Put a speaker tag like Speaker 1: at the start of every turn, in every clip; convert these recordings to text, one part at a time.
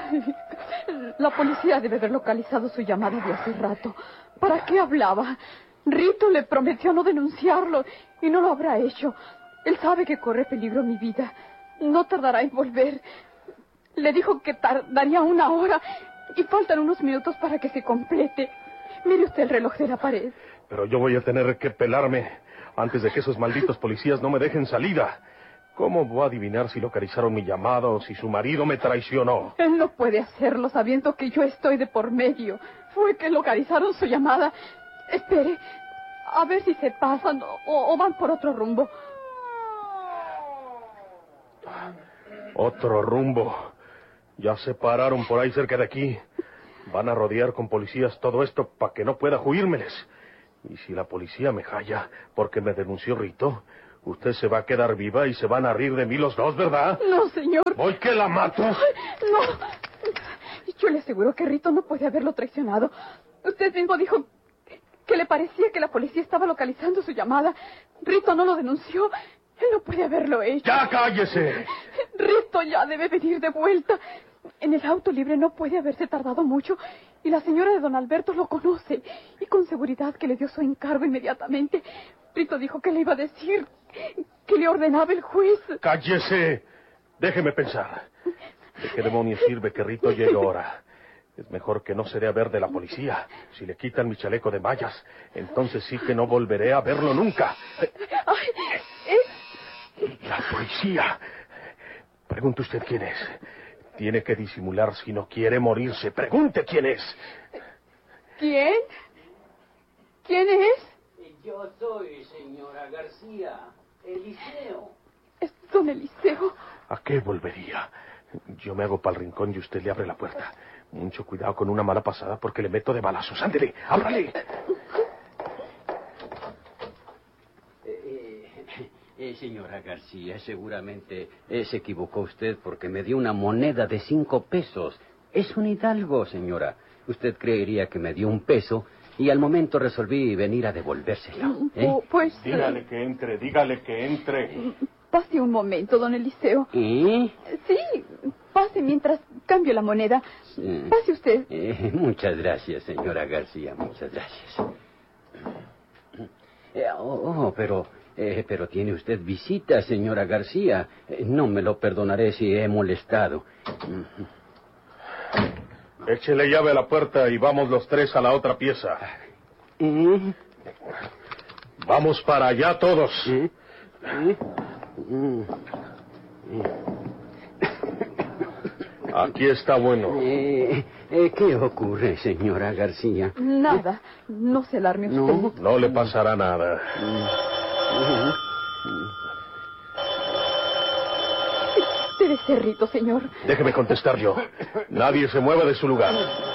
Speaker 1: La policía debe haber localizado su llamada de hace rato. ¿Para qué hablaba? Rito le prometió no denunciarlo y no lo habrá hecho. Él sabe que corre peligro mi vida. No tardará en volver. Le dijo que tardaría 1 hora y faltan unos minutos para que se complete. Mire usted el reloj de la pared.
Speaker 2: Pero yo voy a tener que pelarme antes de que esos malditos policías no me dejen salida. ¿Cómo voy a adivinar si localizaron mi llamada o si su marido me traicionó?
Speaker 1: Él no puede hacerlo sabiendo que yo estoy de por medio. Fue que localizaron su llamada. Espere, a ver si se pasan o van por otro rumbo.
Speaker 2: Otro rumbo. Ya se pararon por ahí cerca de aquí. Van a rodear con policías todo esto para que no pueda huírmeles. Y si la policía me halla porque me denunció Rito, usted se va a quedar viva y se van a reír de mí los dos, ¿verdad?
Speaker 1: No, señor.
Speaker 2: ¿Voy que la mato?
Speaker 1: No. Yo le aseguro que Rito no puede haberlo traicionado. Usted mismo dijo que le parecía que la policía estaba localizando su llamada. Rito no lo denunció. Él no puede haberlo hecho.
Speaker 2: ¡Ya cállese!
Speaker 1: Rito ya debe venir de vuelta. En el auto libre no puede haberse tardado mucho. Y la señora de don Alberto lo conoce. Y con seguridad que le dio su encargo inmediatamente. Rito dijo que le iba a decir que le ordenaba el juez.
Speaker 2: ¡Cállese! Déjeme pensar. ¿De qué demonios sirve que Rito llegue ahora? Es mejor que no se dé a ver de la policía. Si le quitan mi chaleco de mallas, entonces sí que no volveré a verlo nunca. La policía. Pregunte usted quién es. Tiene que disimular si no quiere morirse. Pregunte quién es.
Speaker 1: ¿Quién? ¿Quién es?
Speaker 3: Yo soy, señora García, Eliseo.
Speaker 1: Es don Eliseo.
Speaker 2: ¿A qué volvería? Yo me hago para el rincón y usted le abre la puerta. Mucho cuidado con una mala pasada porque le meto de balazos. ¡Ándele! ¡Ábrale!
Speaker 3: Señora García, seguramente se equivocó usted porque me dio una moneda de 5 pesos. Es un hidalgo, señora. Usted creería que me dio 1 peso y al momento resolví venir a devolvérsela.
Speaker 1: Pues...
Speaker 2: Dígale que entre, dígale que entre.
Speaker 1: Pase un momento, don Eliseo.
Speaker 3: ¿Eh?
Speaker 1: Sí, pase mientras cambio la moneda. Pase usted.
Speaker 3: Muchas gracias, señora García, muchas gracias. Pero tiene usted visita, señora García. No me lo perdonaré si he molestado.
Speaker 2: Échele llave a la puerta y vamos los 3 a la otra pieza. Vamos para allá todos. Aquí está bueno.
Speaker 3: ¿Qué ocurre, señora García?
Speaker 1: Nada, no se alarme usted.
Speaker 2: No le pasará nada.
Speaker 1: Debe ser Rito, señor.
Speaker 2: Déjeme contestar yo. Nadie se mueva de su lugar.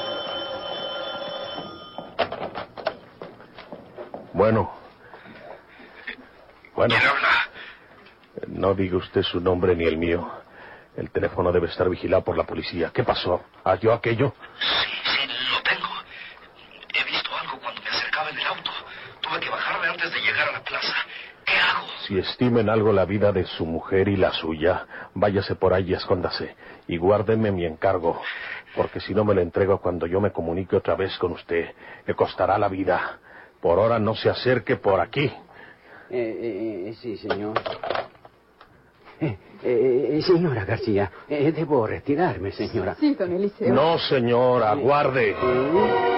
Speaker 2: Bueno.
Speaker 4: ¿Quién habla?
Speaker 2: No diga usted su nombre ni el mío. El teléfono debe estar vigilado por la policía. ¿Qué pasó? ¿Halló aquello?
Speaker 4: Sí, lo tengo. He visto algo cuando me acercaba en el auto. Tuve que bajarme antes de llegar a la plaza. ¿Qué hago?
Speaker 2: Si estimen algo la vida de su mujer y la suya, váyase por ahí y escóndase. Y guárdeme mi encargo. Porque si no me lo entrego cuando yo me comunique otra vez con usted, le costará la vida. Por ahora no se acerque por aquí.
Speaker 3: Sí, señor. Señora García, debo retirarme, señora.
Speaker 1: Sí, don Eliseo.
Speaker 2: No, señor, aguarde.